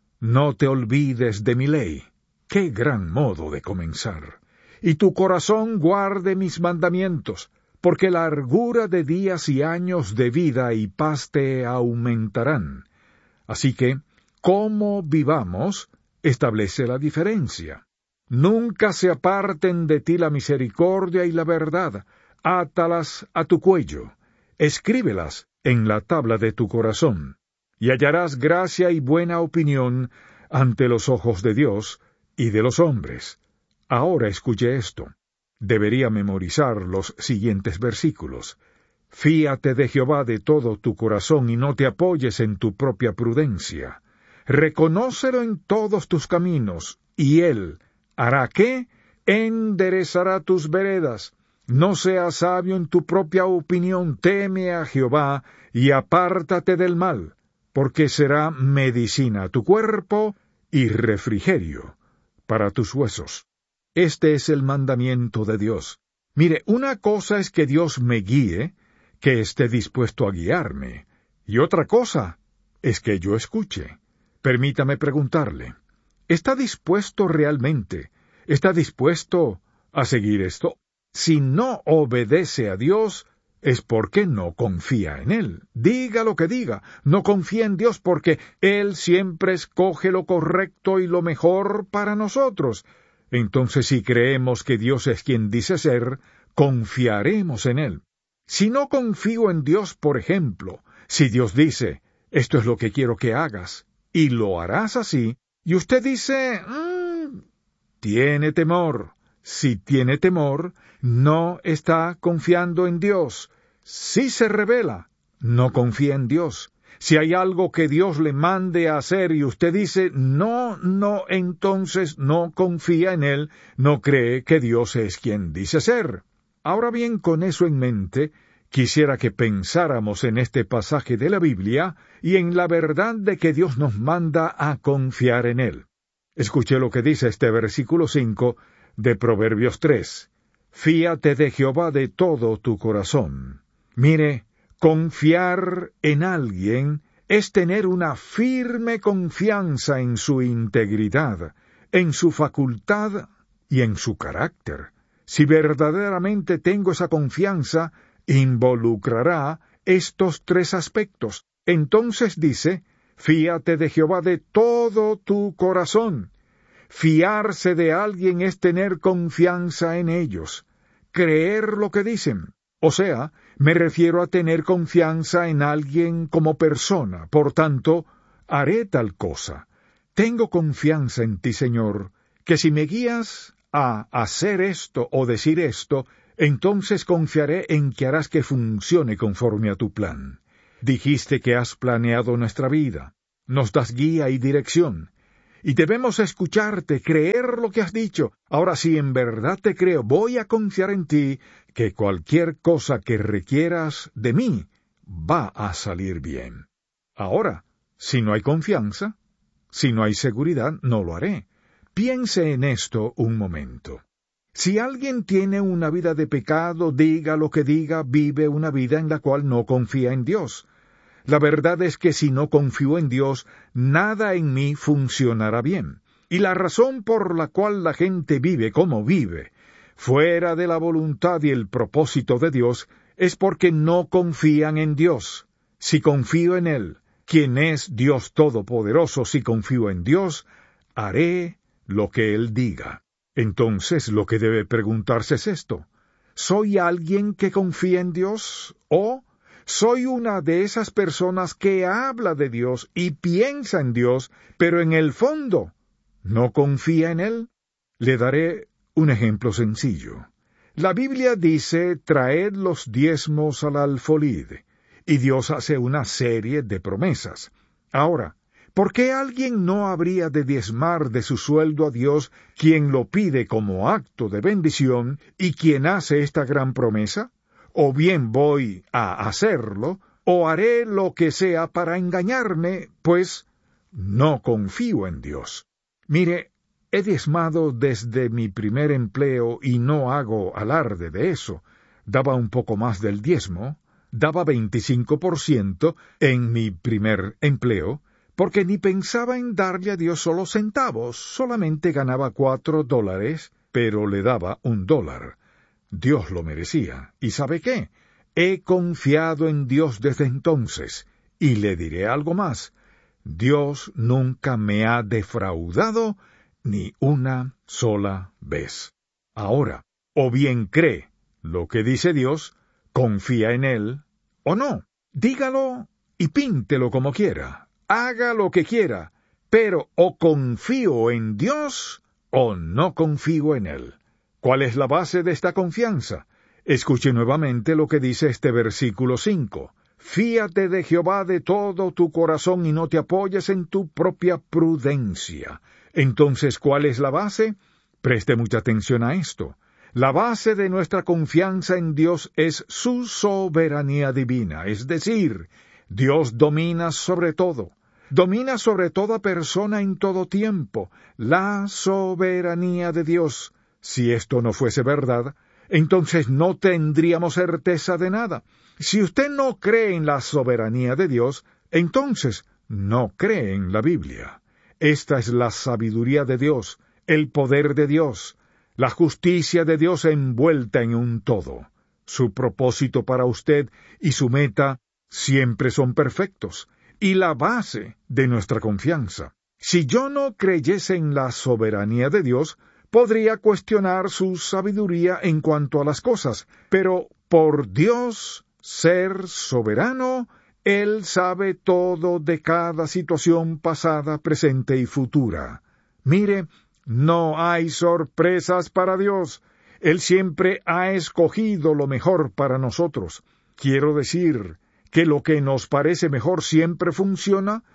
no te olvides de mi ley. ¡Qué gran modo de comenzar! Y tu corazón guarde mis mandamientos, porque largura de días y años de vida y paz te aumentarán. Así que, cómo vivamos, establece la diferencia. Nunca se aparten de ti la misericordia y la verdad. Átalas a tu cuello. Escríbelas en la tabla de tu corazón, y hallarás gracia y buena opinión ante los ojos de Dios y de los hombres. Ahora escuche esto. Debería memorizar los siguientes versículos. Fíate de Jehová de todo tu corazón y no te apoyes en tu propia prudencia. Reconócelo en todos tus caminos, y Él hará ¿qué? Enderezará tus veredas. No seas sabio en tu propia opinión, teme a Jehová y apártate del mal, porque será medicina a tu cuerpo y refrigerio para tus huesos. Este es el mandamiento de Dios. Mire, una cosa es que Dios me guíe, que esté dispuesto a guiarme, y otra cosa es que yo escuche. Permítame preguntarle, ¿está dispuesto realmente? ¿Está dispuesto a seguir esto? Si no obedece a Dios, es porque no confía en Él. Diga lo que diga, no confía en Dios porque Él siempre escoge lo correcto y lo mejor para nosotros. Entonces, si creemos que Dios es quien dice ser, confiaremos en Él. Si no confío en Dios, por ejemplo, si Dios dice, esto es lo que quiero que hagas, y lo harás así, y usted dice, mmm, tiene temor. Si tiene temor, no está confiando en Dios. Si se rebela, no confía en Dios. Si hay algo que Dios le mande a hacer y usted dice, no, no, entonces no confía en Él, no cree que Dios es quien dice ser. Ahora bien, con eso en mente, quisiera que pensáramos en este pasaje de la Biblia y en la verdad de que Dios nos manda a confiar en Él. Escuche lo que dice este versículo cinco de Proverbios tres. Fíate de Jehová de todo tu corazón. Mire, confiar en alguien es tener una firme confianza en su integridad, en su facultad y en su carácter. Si verdaderamente tengo esa confianza, involucrará estos tres aspectos. Entonces dice, fíate de Jehová de todo tu corazón. Fiarse de alguien es tener confianza en ellos, creer lo que dicen. O sea, me refiero a tener confianza en alguien como persona. Por tanto, haré tal cosa. Tengo confianza en ti, Señor, que si me guías a hacer esto o decir esto, entonces confiaré en que harás que funcione conforme a tu plan. Dijiste que has planeado nuestra vida, nos das guía y dirección, y debemos escucharte, creer lo que has dicho. Ahora, si en verdad te creo, voy a confiar en ti, que cualquier cosa que requieras de mí va a salir bien. Ahora, si no hay confianza, si no hay seguridad, no lo haré. Piense en esto un momento. Si alguien tiene una vida de pecado, diga lo que diga, vive una vida en la cual no confía en Dios. La verdad es que si no confío en Dios, nada en mí funcionará bien. Y la razón por la cual la gente vive como vive, fuera de la voluntad y el propósito de Dios, es porque no confían en Dios. Si confío en Él, quien es Dios Todopoderoso, si confío en Dios, haré lo que Él diga. Entonces lo que debe preguntarse es esto: ¿soy alguien que confía en Dios? ¿O soy una de esas personas que habla de Dios y piensa en Dios, pero en el fondo no confía en Él? Le daré un ejemplo sencillo. La Biblia dice, traed los diezmos al alfolí, y Dios hace una serie de promesas. Ahora, ¿por qué alguien no habría de diezmar de su sueldo a Dios, quien lo pide como acto de bendición y quien hace esta gran promesa? O bien voy a hacerlo, o haré lo que sea para engañarme, pues no confío en Dios. Mire, he diezmado desde mi primer empleo y no hago alarde de eso. Daba un poco más del diezmo, daba veinticinco por ciento en mi primer empleo, porque ni pensaba en darle a Dios solo centavos, solamente ganaba cuatro dólares, pero le daba un dólar. Dios lo merecía. ¿Y sabe qué? He confiado en Dios desde entonces, y le diré algo más. Dios nunca me ha defraudado ni una sola vez. Ahora, o bien cree lo que dice Dios, confía en Él, o no. Dígalo y píntelo como quiera. Haga lo que quiera, pero o confío en Dios o no confío en Él. ¿Cuál es la base de esta confianza? Escuche nuevamente lo que dice este versículo cinco. Fíate de Jehová de todo tu corazón y no te apoyes en tu propia prudencia. Entonces, ¿cuál es la base? Preste mucha atención a esto. La base de nuestra confianza en Dios es su soberanía divina, es decir, Dios domina sobre todo. Domina sobre toda persona en todo tiempo. La soberanía de Dios. Si esto no fuese verdad, entonces no tendríamos certeza de nada. Si usted no cree en la soberanía de Dios, entonces no cree en la Biblia. Esta es la sabiduría de Dios, el poder de Dios, la justicia de Dios envuelta en un todo. Su propósito para usted y su meta siempre son perfectos, y la base de nuestra confianza. Si yo no creyese en la soberanía de Dios, podría cuestionar su sabiduría en cuanto a las cosas, pero por Dios ser soberano, Él sabe todo de cada situación pasada, presente y futura. Mire, no hay sorpresas para Dios. Él siempre ha escogido lo mejor para nosotros. Quiero decir que lo que nos parece mejor siempre funciona,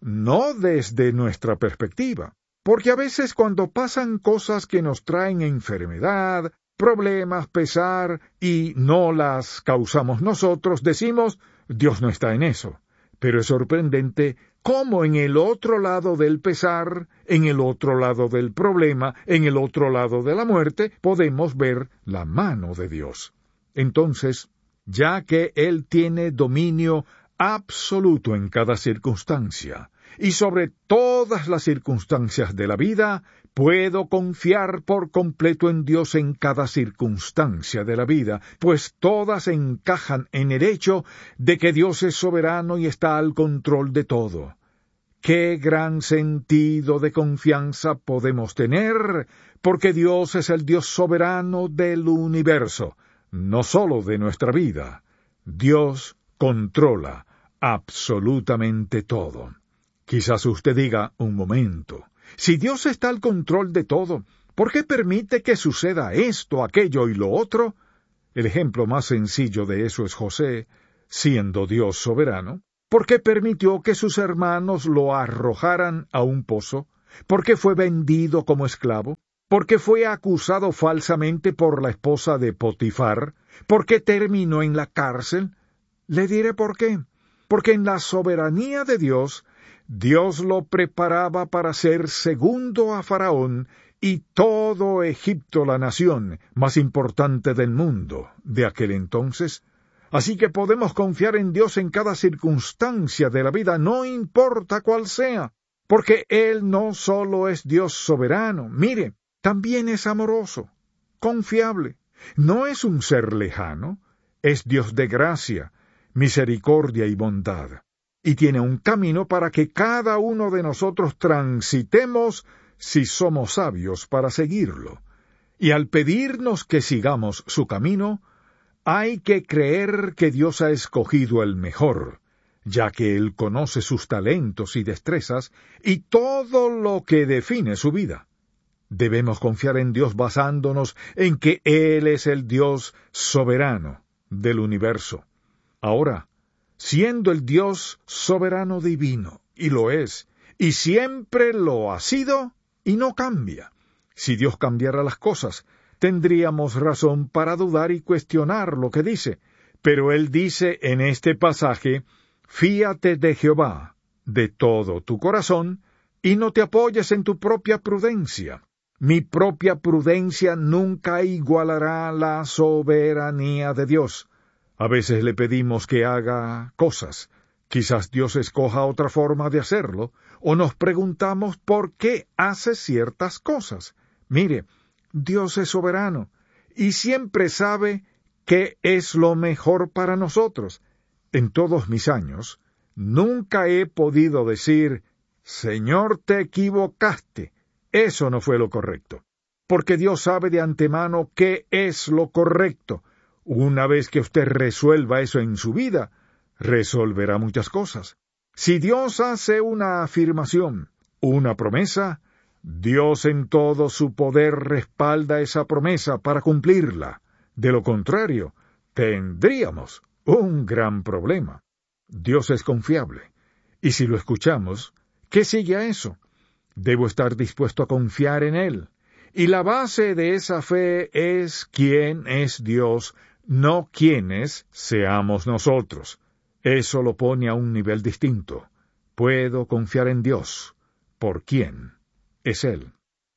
no desde nuestra perspectiva. Porque a veces cuando pasan cosas que nos traen enfermedad, problemas, pesar, y no las causamos nosotros, decimos, Dios no está en eso. Pero es sorprendente cómo en el otro lado del pesar, en el otro lado del problema, en el otro lado de la muerte, podemos ver la mano de Dios. Entonces, ya que Él tiene dominio absoluto en cada circunstancia, y sobre todas las circunstancias de la vida, Puedo confiar por completo en Dios en cada circunstancia de la vida, pues todas encajan en el hecho de que Dios es soberano y está al control de todo. ¡Qué gran sentido de confianza podemos tener! Porque Dios es el Dios soberano del universo, no solo de nuestra vida. Dios controla absolutamente todo. Quizás usted diga, un momento, si Dios está al control de todo, ¿por qué permite que suceda esto, aquello y lo otro? El ejemplo más sencillo de eso es José, siendo Dios soberano. ¿Por qué permitió que sus hermanos lo arrojaran a un pozo? ¿Por qué fue vendido como esclavo? ¿Por qué fue acusado falsamente por la esposa de Potifar? ¿Por qué terminó en la cárcel? Le diré por qué. Porque en la soberanía de Dios, Dios lo preparaba para ser segundo a Faraón y todo Egipto, la nación más importante del mundo de aquel entonces. Así que podemos confiar en Dios en cada circunstancia de la vida, no importa cuál sea, porque Él no solo es Dios soberano, mire, también es amoroso, confiable, no es un ser lejano, es Dios de gracia, misericordia y bondad, y tiene un camino para que cada uno de nosotros transitemos si somos sabios para seguirlo. Y al pedirnos que sigamos su camino, hay que creer que Dios ha escogido el mejor, ya que Él conoce sus talentos y destrezas y todo lo que define su vida. Debemos confiar en Dios basándonos en que Él es el Dios soberano del universo. Ahora, siendo el Dios soberano divino, y lo es, y siempre lo ha sido, y no cambia. Si Dios cambiara las cosas, tendríamos razón para dudar y cuestionar lo que dice. Pero Él dice en este pasaje, fíate de Jehová de todo tu corazón, y no te apoyes en tu propia prudencia. Mi propia prudencia nunca igualará la soberanía de Dios. A veces le pedimos que haga cosas. Quizás Dios escoja otra forma de hacerlo, o nos preguntamos por qué hace ciertas cosas. Mire, Dios es soberano, y siempre sabe qué es lo mejor para nosotros. En todos mis años, nunca he podido decir, Señor, te equivocaste. Eso no fue lo correcto. Porque Dios sabe de antemano qué es lo correcto. Una vez que usted resuelva eso en su vida, resolverá muchas cosas. Si Dios hace una afirmación, una promesa, Dios en todo su poder respalda esa promesa para cumplirla. De lo contrario, tendríamos un gran problema. Dios es confiable. Y si lo escuchamos, ¿qué sigue a eso? Debo estar dispuesto a confiar en Él. Y la base de esa fe es quién es Dios, no quiénes seamos nosotros. Eso lo pone a un nivel distinto. Puedo confiar en Dios. ¿Por quién? Es Él.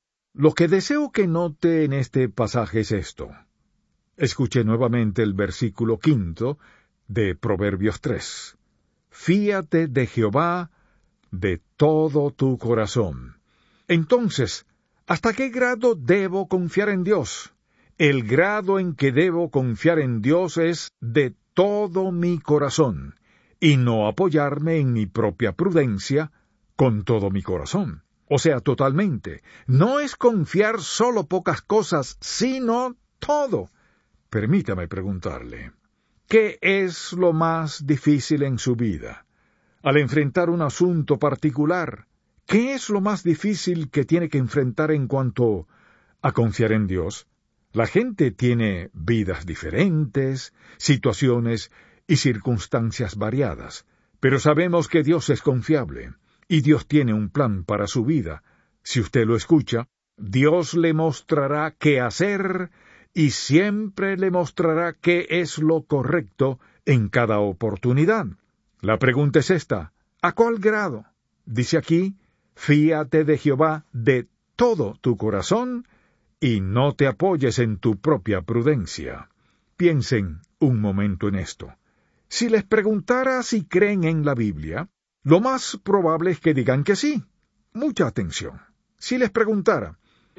Lo que deseo que note en este pasaje es esto. Escuche nuevamente el versículo quinto de Proverbios tres. Fíate de Jehová de todo tu corazón. Entonces, ¿hasta qué grado debo confiar en Dios? El grado en que debo confiar en Dios es de todo mi corazón, y no apoyarme en mi propia prudencia con todo mi corazón. O sea, totalmente. No es confiar solo pocas cosas, sino todo. Permítame preguntarle, ¿qué es lo más difícil en su vida? Al enfrentar un asunto particular, ¿qué es lo más difícil que tiene que enfrentar en cuanto a confiar en Dios? La gente tiene vidas diferentes, situaciones y circunstancias variadas, pero sabemos que Dios es confiable, y Dios tiene un plan para su vida. Si usted lo escucha, Dios le mostrará qué hacer, y siempre le mostrará qué es lo correcto en cada oportunidad. La pregunta es esta, ¿a cuál grado? Dice aquí, fíate de Jehová de todo tu corazón, y no te apoyes en tu propia prudencia. Piensen un momento en esto. Si les preguntara si creen en la Biblia, lo más probable es que digan que sí. Mucha atención. Si les preguntara,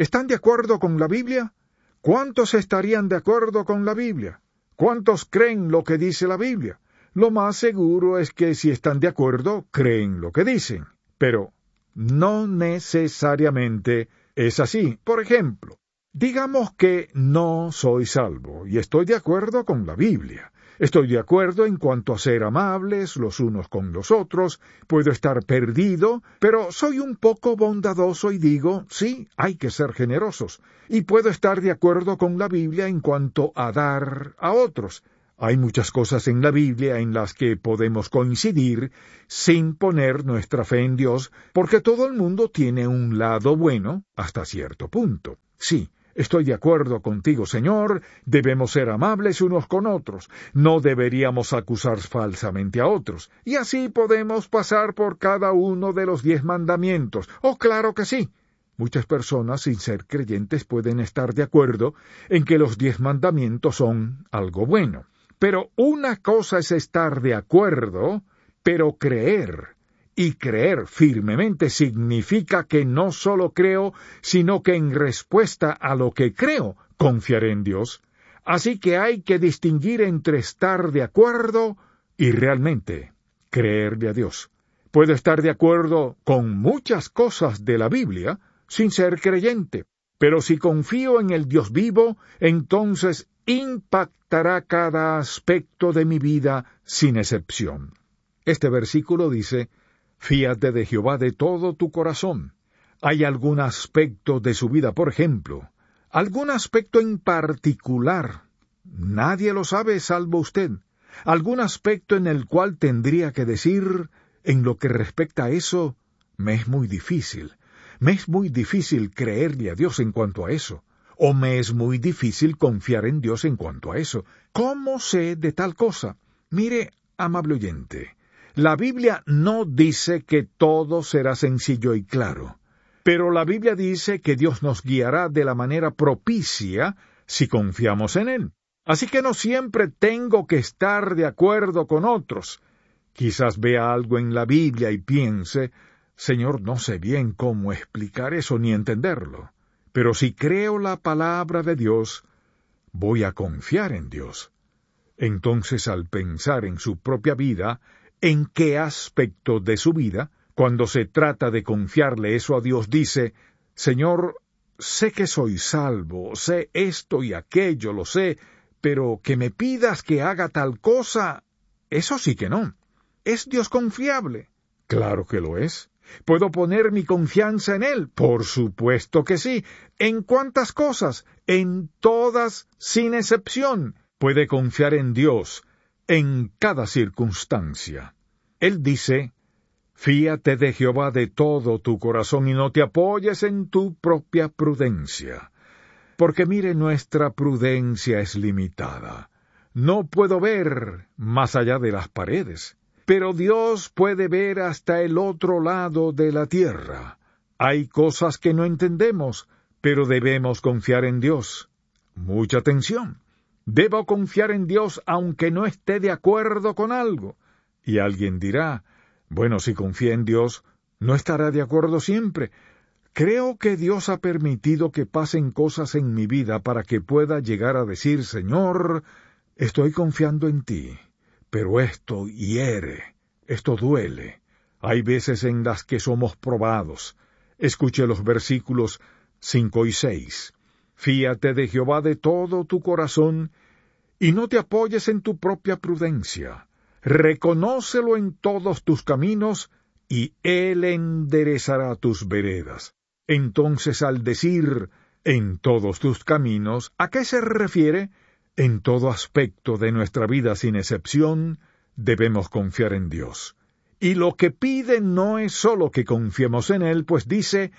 ¿Están de acuerdo con la Biblia? ¿Cuántos estarían de acuerdo con la Biblia? ¿Cuántos creen lo que dice la Biblia? Lo más seguro es que si están de acuerdo, creen lo que dicen. Pero no necesariamente es así. Por ejemplo, digamos que no soy salvo y estoy de acuerdo con la Biblia. Estoy de acuerdo en cuanto a ser amables los unos con los otros. Puedo estar perdido, pero soy un poco bondadoso y digo, sí, hay que ser generosos. Y puedo estar de acuerdo con la Biblia en cuanto a dar a otros. Hay muchas cosas en la Biblia en las que podemos coincidir sin poner nuestra fe en Dios, porque todo el mundo tiene un lado bueno hasta cierto punto. Sí, estoy de acuerdo contigo, Señor, debemos ser amables unos con otros, no deberíamos acusar falsamente a otros, y así podemos pasar por cada uno de los diez mandamientos. ¡Oh, claro que sí! Muchas personas sin ser creyentes pueden estar de acuerdo en que los diez mandamientos son algo bueno. Pero una cosa es estar de acuerdo, pero creer. Y creer firmemente significa que no solo creo, sino que en respuesta a lo que creo, confiaré en Dios. Así que hay que distinguir entre estar de acuerdo y realmente creerle a Dios. Puedo estar de acuerdo con muchas cosas de la Biblia sin ser creyente, pero si confío en el Dios vivo, entonces impactará cada aspecto de mi vida sin excepción. Este versículo dice, fíate de Jehová de todo tu corazón. ¿Hay algún aspecto de su vida, por ejemplo, algún aspecto en particular? Nadie lo sabe salvo usted. ¿Algún aspecto en el cual tendría que decir, en lo que respecta a eso, me es muy difícil? Me es muy difícil creerle a Dios en cuanto a eso. O me es muy difícil confiar en Dios en cuanto a eso. ¿Cómo sé de tal cosa? Mire, amable oyente, la Biblia no dice que todo será sencillo y claro, pero la Biblia dice que Dios nos guiará de la manera propicia si confiamos en Él. Así que no siempre tengo que estar de acuerdo con otros. Quizás vea algo en la Biblia y piense, Señor, no sé bien cómo explicar eso ni entenderlo. Pero si creo la palabra de Dios, voy a confiar en Dios. Entonces, al pensar en su propia vida, ¿en qué aspecto de su vida, cuando se trata de confiarle eso a Dios, dice, Señor, sé que soy salvo, sé esto y aquello, lo sé, pero que me pidas que haga tal cosa, eso sí que no. ¿Es Dios confiable? Claro que lo es. ¿Puedo poner mi confianza en Él? Por supuesto que sí. ¿En cuántas cosas? En todas, sin excepción. Puede confiar en Dios en cada circunstancia. Él dice, fíate de Jehová de todo tu corazón y no te apoyes en tu propia prudencia. Porque mire, nuestra prudencia es limitada. No puedo ver más allá de las paredes. Pero Dios puede ver hasta el otro lado de la tierra. Hay cosas que no entendemos, pero debemos confiar en Dios. Mucha atención. Debo confiar en Dios aunque no esté de acuerdo con algo. Y alguien dirá, bueno, si confía en Dios, no estará de acuerdo siempre. Creo que Dios ha permitido que pasen cosas en mi vida para que pueda llegar a decir, Señor, estoy confiando en ti. Pero esto hiere, esto duele. Hay veces en las que somos probados. Escuche los versículos cinco y seis. Fíate de Jehová de todo tu corazón, y no te apoyes en tu propia prudencia. Reconócelo en todos tus caminos, y Él enderezará tus veredas. Entonces, al decir, en todos tus caminos, ¿a qué se refiere? En todo aspecto de nuestra vida sin excepción, debemos confiar en Dios. Y lo que pide no es sólo que confiemos en Él, pues dice,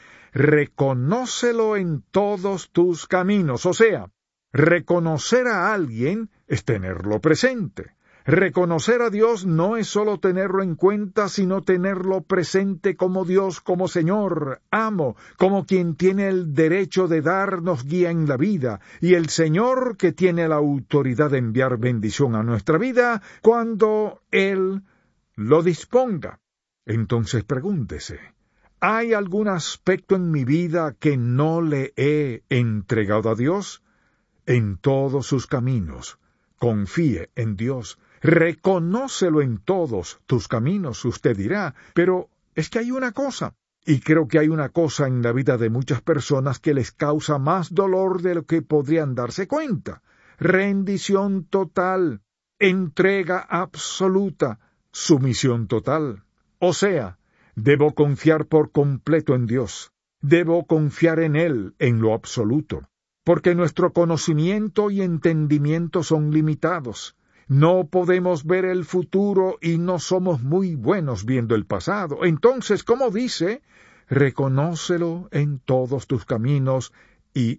reconócelo en todos tus caminos. O sea, reconocer a alguien es tenerlo presente. Reconocer a Dios no es sólo tenerlo en cuenta, sino tenerlo presente como Dios, como Señor, amo, como quien tiene el derecho de darnos guía en la vida, y el Señor que tiene la autoridad de enviar bendición a nuestra vida cuando Él lo disponga. Entonces pregúntese, ¿Hay algún aspecto en mi vida que no le he entregado a Dios? En todos sus caminos, confíe en Dios. Reconócelo en todos tus caminos, usted dirá, pero es que hay una cosa, y creo que hay una cosa en la vida de muchas personas que les causa más dolor de lo que podrían darse cuenta. Rendición total, entrega absoluta, sumisión total. O sea, debo confiar por completo en Dios. Debo confiar en Él en lo absoluto, porque nuestro conocimiento y entendimiento son limitados. No podemos ver el futuro y no somos muy buenos viendo el pasado. Entonces, como dice, reconócelo en todos tus caminos y